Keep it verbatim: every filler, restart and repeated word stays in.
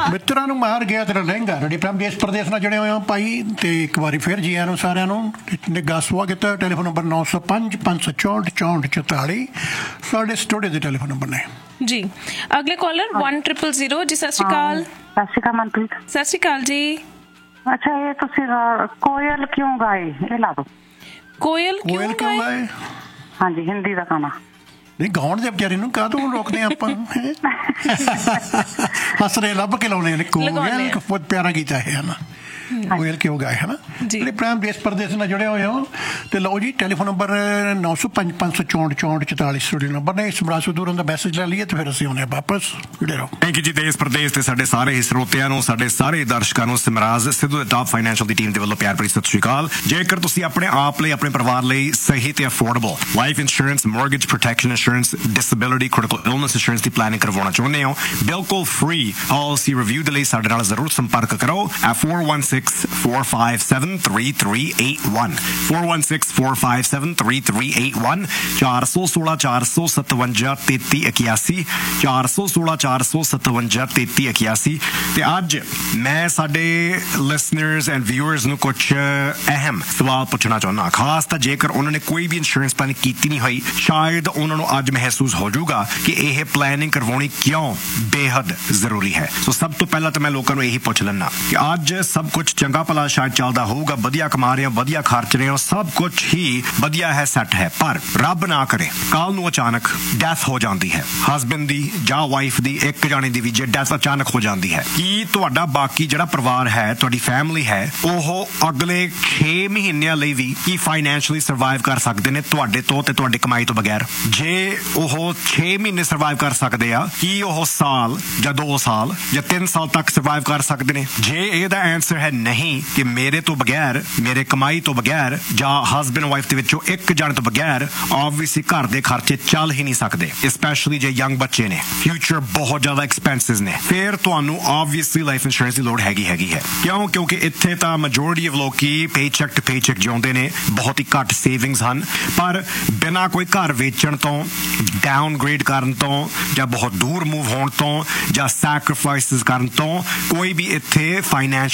ਮਿੱਤਰਾਂ ਨੂੰ ਮਾਰ ਗਿਆ ਤੇਰਾ ਲਹਿੰਗਾ। ਰੇਡੀਓ ਪ੍ਰਾਈਮ ਦੇਸ਼ ਪ੍ਰਦੇਸ਼ ਨਾਲ ਜੁੜੇ ਹੋਏ ਹੋ ਭਾਈ, ਤੇ ਇੱਕ ਵਾਰੀ ਫਿਰ ਜੀ ਆਇਆਂ ਨੂੰ ਸਾਰਿਆਂ ਨੂੰ। ਨਿੱਘਾ ਸਵਾਗਤ ਹੈ। ਟੈਲੀਫੋਨ ਨੰਬਰ ਨੌ ਸੌ ਪੰਜ ਪੰਜ ਸੌ ਚੌਂਹਠ ਚੌਂਹਠ ਚੁਤਾਲੀ ਸਾਡੇ ਸਟੂਡੀਓ ਦੇ ਟੈਲੀਫੋਨ ਨੰਬਰ ਨੇ ਜੀ। ਅਗਲੇ ਕਾਲਰ one triple zero ਜੀ। ਸਤਿ ਸ਼੍ਰੀ ਅਕਾਲ। ਸਤਿ ਸ਼੍ਰੀ ਅਕਾਲ ਮਨਪ੍ਰੀਤ। ਸਤਿ ਸ਼੍ਰੀ ਅਕਾਲ ਜੀ। ਅੱਛਾ, ਇਹ ਤੁਸੀਂ ਕੋਇਲ ਕਿਉਂ ਗਾਏ ਇਹ ਲਾ ਦੋ। ਕੋਇਲ ਕੋਇਲ ਕਿਉਂ ਗਾਏ? ਹਾਂਜੀ, ਹਿੰਦੀ ਦਾ ਗਾਣਾ। ਨਹੀਂ, ਗਾਉਣ ਦੇ ਵਿਚਾਰੇ ਨੂੰ ਕਾਹਤੋਂ ਰੋਕਦੇ ਆਪਾਂ? ਹਸਰੇ ਲੱਭ ਕੇ ਲਾਉਣੇ ਨੇ। ਕੋਇਲ ਬਹੁਤ ਪਿਆਰਾ ਗੀਤ ਹੈ ਹੈ ਨਾ, ਕੋਇਲ ਕਿਉਂ ਗਾਏ ਹੈ ਨਾ। ਜਿਹੜੇ ਪ੍ਰਾਈਮ ਦੇਸ਼ ਪ੍ਰਦੇਸ਼ ਨਾਲ ਜੁੜੇ ਹੋਏ ਹੋ ਤੇ ਲਓ ਜੀ, ਟੈਲੀਫੋਨ ਨੰਬਰ ਨੌ ਸੌ ਪੰਜ ਪੰਜ ਸੌ ਚੌਂਹਠ ਚੌਂਹਠ ਚੁਤਾਲੀ ਸਟੂਡੀਓ ਨੰਬਰ ਨੇ। ਇਸ ਬੜਾ ਦੂਰ ਦਾ ਮੈਸੇਜ ਲੈ ਲਈਏ ਤੇ ਫਿਰ ਅਸੀਂ ਆਉਂਦੇ ਹਾਂ ਵਾਪਸ। ਜੁੜੇ ਰਹੋ। ਥੈਂਕ ਯੂ ਜੀ। ਦੇਸ਼ ਪ੍ਰਦੇਸ਼ ਤੇ ਸਾਡੇ ਸਾਰੇ ਸਰੋਤਿਆਂ ਨੂੰ, ਸਾਡੇ ਸਾਰੇ ਦਰਸ਼ਕਾਂ ਨੂੰ ਸਿਮਰਾਜ ਸਿੱਧੂ ਦੇ ਟਾਪ ਫਾਈਨੈਂਸ਼ੀਅਲ ਦੀ ਟੀਮ ਦੇ ਵੱਲੋਂ ਪਿਆਰ ਭਰੀ ਸਤਿ ਸ਼੍ਰੀ ਅਕਾਲ। ਜੇਕਰ ਤੁਸੀਂ ਆਪਣੇ ਆਪ ਲਈ, ਆਪਣੇ ਪਰਿਵਾਰ ਲਈ ਸਹੀ ਤੇ affordable life insurance, mortgage protection insurance, disability, critical illness insurance ਦੀ ਪਲੈਨਿੰਗ ਕਰਵਾਉਣਾ ਚਾਹੁੰਦੇ ਹੋ, ਬਿਲਕੁਲ ਫ੍ਰੀ ਪਾਲਿਸੀ ਰਿਵਿਊ ਦੇ ਲਈ ਸਾਡੇ ਨਾਲ ਜ਼ਰੂਰ ਸੰਪਰਕ ਕਰੋ at four one six four five seven three three eight one four one six four five seven three three eight one ਚਾਰ ਸੌ ਸੋਲਾਂ ਚਾਰ ਸੌ ਸਤਵੰਜਾ ਤੇਤੀ ਇਕਿਆਸੀ ਚਾਰ ਸੌ ਸੋਲਾਂ ਚਾਰ ਸੌ ਸਤਵੰਜਾ ਤੇਤੀ ਇਕਿਆਸੀ। ਤੇ ਅੱਜ ਮੈਂ ਸਾਡੇ ਲਿਸਨਰਸ ਐਂਡ ਵਿਊਅਰਸ ਨੂੰ ਕੁਝ ਅਹਿਮ ਸਵਾਲ ਪੁੱਛਣਾ ਚਾਹੁੰਦਾ, ਖਾਸ ਤਾਂ ਜੇਕਰ ਉਹਨਾਂ ਨੇ ਕੋਈ ਵੀ ਇੰਸ਼ੋਰੈਂਸ ਪਲਾਨ ਕੀਤੀ ਨਹੀਂ ਹੋਈ। ਸ਼ਾਇਦ ਉਹਨਾਂ ਨੂੰ ਅੱਜ ਮਹਿਸੂਸ ਹੋ ਜਾਊਗਾ ਕਿ ਇਹ ਪਲੈਨਿੰਗ ਕਰਵਾਉਣੀ ਕਿਉਂ ਬੇਹੱਦ ਜ਼ਰੂਰੀ ਹੈ। ਸੋ ਸਭ ਤੋਂ ਪਹਿਲਾਂ ਤਾਂ ਮੈਂ ਲੋਕਾਂ ਨੂੰ ਇਹੀ ਪੁੱਛ ਲੈਣਾ ਕਿ ਅੱਜ ਸਭ ਕੁਝ ਚੰਗਾ ਭਲਾ ਸ਼ਾਇਦ ਚੱਲਦਾ ਹੋਊਗਾ, ਵਧੀਆ ਕਮਾ ਰਹੇ ਹੋ, ਵਧੀਆ ਖਰਚ ਰਹੇ ਹੋ, ਸਭ ਕੁਝ ਹੀ ਵਧੀਆ ਹੈ, ਸੈੱਟ ਹੈ, ਪਰ ਰੱਬ ਨਾ ਕਰੇ ਕੱਲ ਨੂੰ ਅਚਾਨਕ ਡੈਥ ਹੋ ਜਾਂਦੀ ਹੈ, ਹਸਬੈਂਡ ਦੀ ਜਾਂ ਵਾਈਫ ਦੀ, ਇੱਕ ਜਾਣੇ ਦੀ ਵੀ ਜੇ ਡੈਥ ਅਚਾਨਕ ਹੋ ਜਾਂਦੀ ਹੈ, ਕੀ ਤੁਹਾਡਾ ਬਾਕੀ ਜਿਹੜਾ ਪਰਿਵਾਰ ਹੈ, ਤੁਹਾਡੀ ਫੈਮਿਲੀ ਹੈ, ਉਹ ਅਗਲੇ ਛੇ ਮਹੀਨਿਆਂ ਲਈ ਵੀ ਕੀ ਫਾਈਨੈਂਸ਼ੀਅਲੀ ਸਰਵਾਈਵ ਕਰ ਸਕਦੇ ਨੇ ਤੁਹਾਡੇ ਤੋਂ ਤੇ ਤੁਹਾਡੀ ਕਮਾਈ ਤੋਂ ਬਗੈਰ? ਜੇ ਉਹ ਛੇ ਮਹੀਨੇ ਸਰਵਾਈਵ ਕਰ ਸਕਦੇ ਆ, ਕੀ ਉਹ ਸਾਲ ਜਾਂ ਦੋ ਸਾਲ ਜਾਂ ਤਿੰਨ ਸਾਲ ਤੱਕ ਸਰਵਾਈਵ ਕਰ ਸਕਦੇ ਨੇ? ਜੇ ਇਹਦਾ ਆਨਸਰ ਹੈ ਨਹੀਂ, ਕਿ ਮੇਰੇ ਤੋਂ ਬਗੈਰ, ਮੇਰੇ ਕਮਾਈ ਤੋਂ ਬਗੈਰ ਜਾਂ ਹਸਬੈਂਡ ਵਾਈਫ ਦੇ ਵਿੱਚੋਂ ਇੱਕ ਜਣ ਤੋਂ ਬਗੈਰ ਆਬਵੀਅਸਲੀ ਘਰ ਦੇ ਖਰਚੇ ਚੱਲ ਹੀ ਨਹੀਂ ਸਕਦੇ, ਸਪੈਸ਼ਲੀ ਜੇ ਯੰਗ ਬੱਚੇ ਨੇ, ਫਿਊਚਰ ਬਹੁਤ ਜ਼ਿਆਦਾ ਐਕਸਪੈਂਸਿਸ ਨੇ, ਫਿਰ ਤੁਹਾਨੂੰ ਆਬਵੀਅਸਲੀ ਲਾਈਫ ਇੰਸ਼ੋਰੈਂਸ ਦੀ ਲੋੜ ਹੈਗੀ ਹੈਗੀ ਹੈ। ਕਿਉਂ? ਕਿਉਂਕਿ ਇੱਥੇ ਤਾਂ ਮੈਜੋਰਿਟੀ ਆਫ ਲੋਕੀ ਪੇ ਚੈੱਕ ਟੂ ਪੇ ਚੈੱਕ ਜਿਉਂਦੇ ਨੇ, ਬਹੁਤ ਹੀ ਘੱਟ ਸੇਵਿੰਗਸ ਹਨ, ਪਰ ਬਿਨਾਂ ਕੋਈ ਘਰ ਵੇਚਣ ਤੋਂ, ਡਾਊਨਗ੍ਰੇਡ ਕਰਨ ਤੋਂ, ਜਾਂ ਬਹੁਤ ਦੂਰ ਮੂਵ ਹੋਣ ਤੋਂ, ਜਾਂ ਸੈਕਰੀਫਾਈਸਿਸ ਕਰਨ ਤੋਂ ਕੋਈ ਵੀ ਇੱਥੇ ਫਾਈਨੈਂਸ਼ੀਅਲ